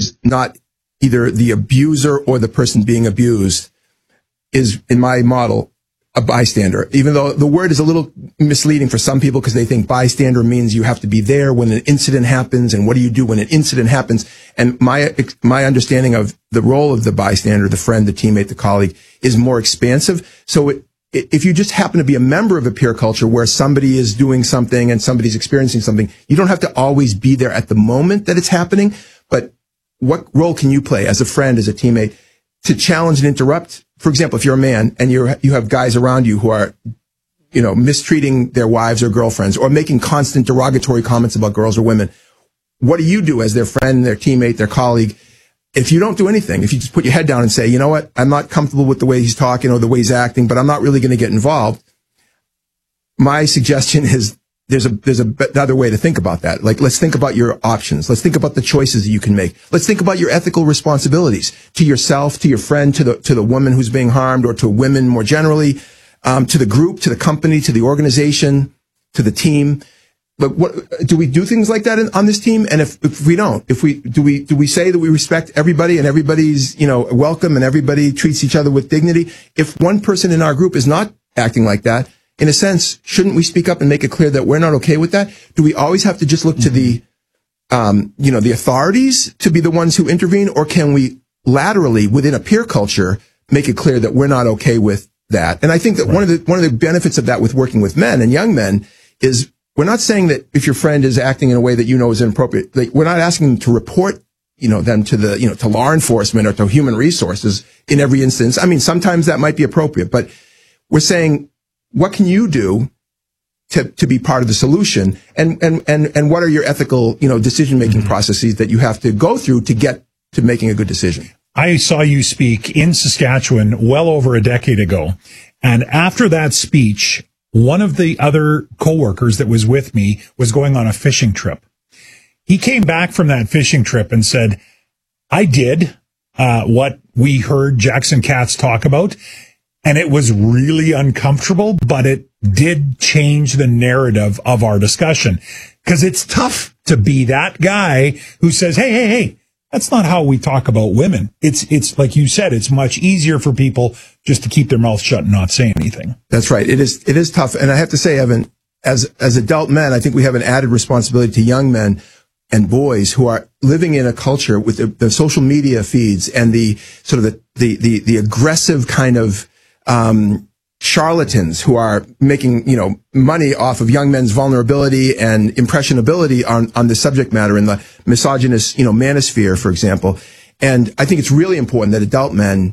is not either the abuser or the person being abused is, in my model, a bystander, even though the word is a little misleading for some people because they think bystander means you have to be there when an incident happens. And what do you do when an incident happens? And my understanding of the role of the bystander, the friend, the teammate, the colleague is more expansive. So if you just happen to be a member of a peer culture where somebody is doing something and somebody's experiencing something, you don't have to always be there at the moment that it's happening. But what role can you play as a friend, as a teammate, to challenge and interrupt? For example, if you're a man and you have guys around you who are, mistreating their wives or girlfriends or making constant derogatory comments about girls or women, what do you do as their friend, their teammate, their colleague? If you don't do anything, if you just put your head down and say, you know what, I'm not comfortable with the way he's talking or the way he's acting, but I'm not really going to get involved. My suggestion is there's another way to think about that. Like, let's think about your options. Let's think about the choices that you can make. Let's think about your ethical responsibilities to yourself, to your friend, to the woman who's being harmed, or to women more generally, to the group, to the company, to the organization, to the team. But what do we do things like that on this team? And if we don't, do we say that we respect everybody and everybody's, welcome and everybody treats each other with dignity? If one person in our group is not acting like that, in a sense, shouldn't we speak up and make it clear that we're not okay with that? Do we always have to just look to the authorities to be the ones who intervene, or can we laterally within a peer culture make it clear that we're not okay with that? And I think that one of the benefits of that with working with men and young men is we're not saying that if your friend is acting in a way that is inappropriate, like, we're not asking them to report, them to to law enforcement or to human resources in every instance. I mean, sometimes that might be appropriate, but we're saying, what can you do to be part of the solution? And what are your ethical, decision-making processes that you have to go through to get to making a good decision? I saw you speak in Saskatchewan well over a decade ago. And after that speech, one of the other coworkers that was with me was going on a fishing trip. He came back from that fishing trip and said, I did what we heard Jackson Katz talk about. And it was really uncomfortable, but it did change the narrative of our discussion. Because it's tough to be that guy who says, hey, that's not how we talk about women. It's like you said, it's much easier for people just to keep their mouth shut and not say anything. That's right. It is tough. And I have to say, Evan, as adult men, I think we have an added responsibility to young men and boys who are living in a culture with the social media feeds and the sort of the aggressive kind of charlatans who are making, money off of young men's vulnerability and impressionability on the subject matter in the misogynist, manosphere, for example. And I think it's really important that adult men,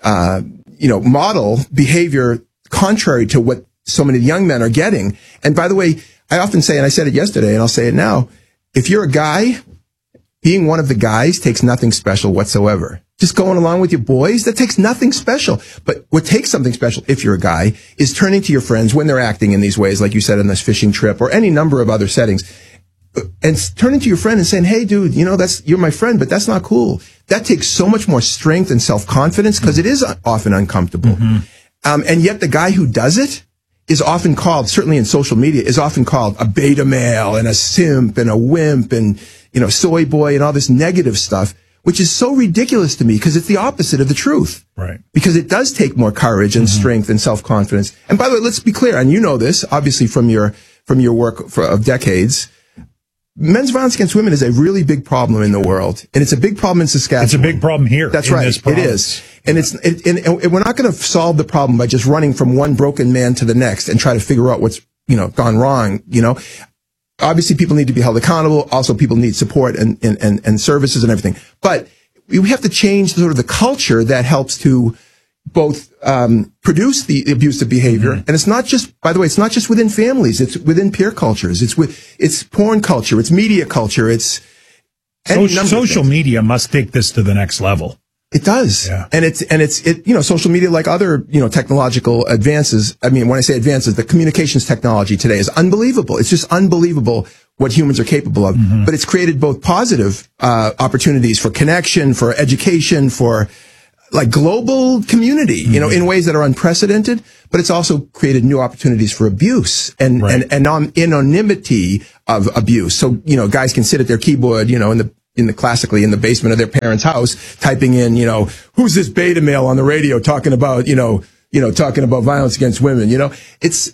model behavior contrary to what so many young men are getting. And by the way, I often say, and I said it yesterday and I'll say it now, if you're a guy, being one of the guys takes nothing special whatsoever. Just going along with your boys, that takes nothing special. But what takes something special, if you're a guy, is turning to your friends when they're acting in these ways, like you said, on this fishing trip or any number of other settings, and turning to your friend and saying, hey, dude, you're my friend, but that's not cool. That takes so much more strength and self-confidence because it is often uncomfortable. And yet the guy who does it is often called, certainly in social media, is often called a beta male and a simp and a wimp and, soy boy and all this negative stuff, which is so ridiculous to me because it's the opposite of the truth. Right. Because it does take more courage and strength and self-confidence. And by the way, let's be clear, and you know this, obviously from your work of decades, men's violence against women is a really big problem in the world. And it's a big problem in Saskatchewan. It's a big problem here. That's right. It is. And and we're not going to solve the problem by just running from one broken man to the next and try to figure out what's, gone wrong, Obviously, people need to be held accountable. Also, people need support and services and everything. But we have to change sort of the culture that helps to both produce the abusive behavior. And it's not just, by the way, it's not just within families. It's within peer cultures. It's porn culture. It's media culture. It's social media must take this to the next level. It does. Yeah. And it's social media, like other, technological advances. I mean, when I say advances, the communications technology today is unbelievable. It's just unbelievable what humans are capable of. But it's created both positive, opportunities for connection, for education, for like global community, in ways that are unprecedented. But it's also created new opportunities for abuse and anonymity of abuse. So, guys can sit at their keyboard, in classically in the basement of their parents' house, typing in, who's this beta male on the radio talking about, talking about violence against women. It's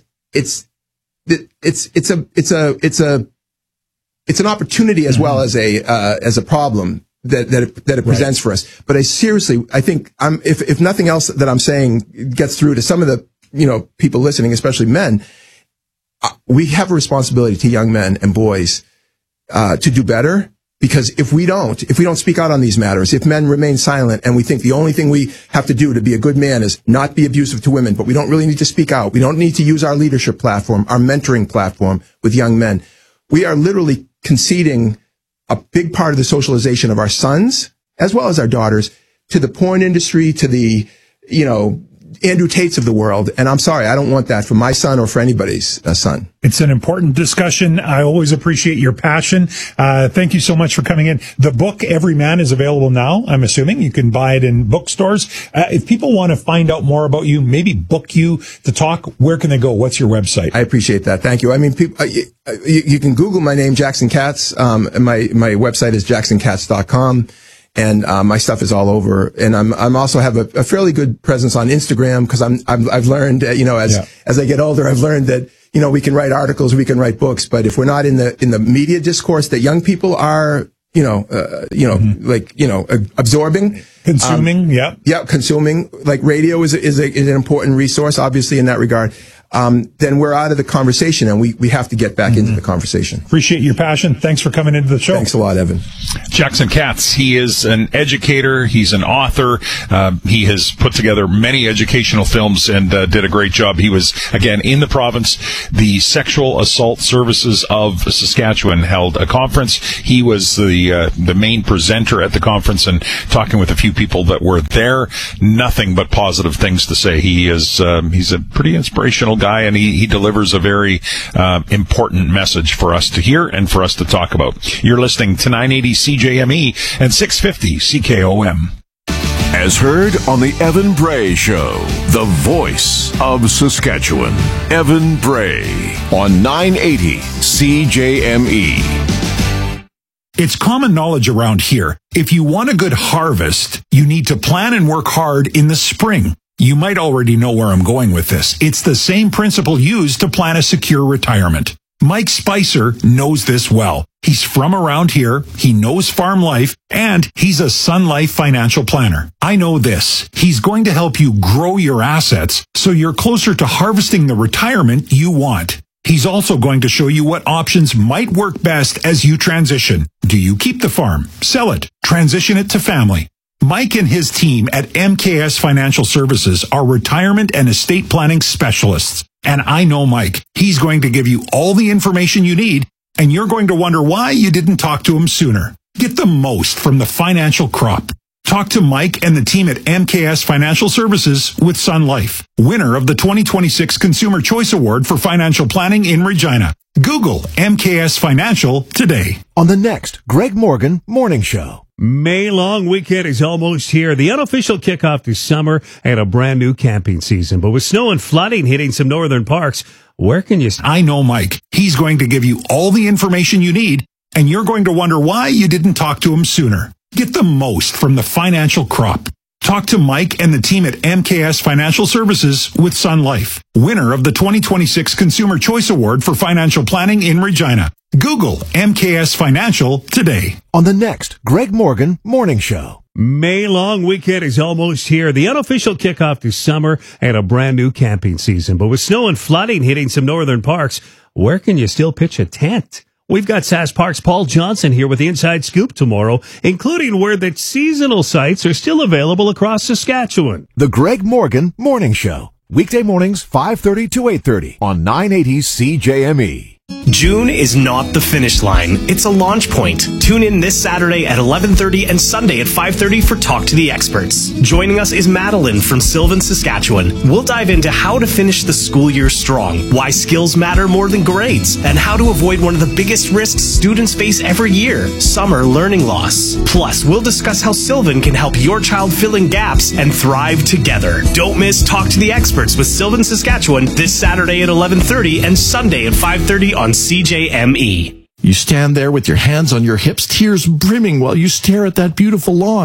an opportunity as well as a problem that it presents for us. But I think if nothing else that I'm saying gets through to some of the, people listening, especially men, we have a responsibility to young men and boys, to do better. Because if we don't speak out on these matters, if men remain silent and we think the only thing we have to do to be a good man is not be abusive to women, but we don't really need to speak out. We don't need to use our leadership platform, our mentoring platform with young men. We are literally conceding a big part of the socialization of our sons as well as our daughters to the porn industry, to the, Andrew Tates of the world. And I'm sorry, I don't want that for my son or for anybody's son. It's an important discussion. I always appreciate your passion. Thank you so much for coming in. The book, Every Man, is available now, I'm assuming. You can buy it in bookstores. If people want to find out more about you, maybe book you to talk, where can they go? What's your website? I appreciate that. Thank you. I mean, people, you can Google my name, Jackson Katz. My website is jacksonkatz.com. And my stuff is all over, and I'm also have a fairly good presence on Instagram because I've learned as I get older, I've learned that we can write articles, we can write books, but if we're not in the media discourse that young people are absorbing, consuming, consuming, like radio is an important resource, obviously in that regard. Then we're out of the conversation, and we have to get back into the conversation. Appreciate your passion. Thanks for coming into the show. Thanks a lot, Evan. Jackson Katz, he is an educator. He's an author. He has put together many educational films and did a great job. He was, again, in the province. The Sexual Assault Services of Saskatchewan held a conference. He was the main presenter at the conference, and talking with a few people that were there, nothing but positive things to say. He's a pretty inspirational guy, and he delivers a very important message for us to hear and for us to talk about. You're listening to 980 CJME and 650 CKOM. As heard on the Evan Bray Show, the voice of Saskatchewan, Evan Bray on 980 CJME. It's common knowledge around here. If you want a good harvest, you need to plan and work hard in the spring. You might already know where I'm going with this. It's the same principle used to plan a secure retirement. Mike Spicer knows this well. He's from around here, he knows farm life, and he's a Sun Life financial planner. I know this. He's going to help you grow your assets so you're closer to harvesting the retirement you want. He's also going to show you what options might work best as you transition. Do you keep the farm, sell it, transition it to family? Mike and his team at MKS Financial Services are retirement and estate planning specialists. And I know Mike. He's going to give you all the information you need, and you're going to wonder why you didn't talk to him sooner. Get the most from the financial crop. Talk to Mike and the team at MKS Financial Services with Sun Life, winner of the 2026 Consumer Choice Award for Financial Planning in Regina. Google MKS Financial today. On the next Greg Morgan Morning Show. May long weekend is almost here. The unofficial kickoff to summer and a brand new camping season. But with snow and flooding hitting some northern parks, where can you... I know Mike. He's going to give you all the information you need, and you're going to wonder why you didn't talk to him sooner. Get the most from the financial crop. Talk to Mike and the team at MKS Financial Services with Sun Life, winner of the 2026 Consumer Choice Award for Financial Planning in Regina. Google MKS Financial today. On the next Greg Morgan Morning Show. May long weekend is almost here. The unofficial kickoff to summer and a brand new camping season. But with snow and flooding hitting some northern parks, where can you still pitch a tent? We've got Sask Park's Paul Johnson here with the Inside Scoop tomorrow, including where the seasonal sites are still available across Saskatchewan. The Greg Morgan Morning Show. Weekday mornings, 5:30 to 8:30 on 980 CJME. June is not the finish line. It's a launch point. Tune in this Saturday at 11:30 and Sunday at 5:30 for Talk to the Experts. Joining us is Madeline from Sylvan, Saskatchewan. We'll dive into how to finish the school year strong, why skills matter more than grades, and how to avoid one of the biggest risks students face every year, summer learning loss. Plus, we'll discuss how Sylvan can help your child fill in gaps and thrive together. Don't miss Talk to the Experts with Sylvan, Saskatchewan this Saturday at 11:30 and Sunday at 5:30 on CJME. You stand there with your hands on your hips, tears brimming while you stare at that beautiful lawn.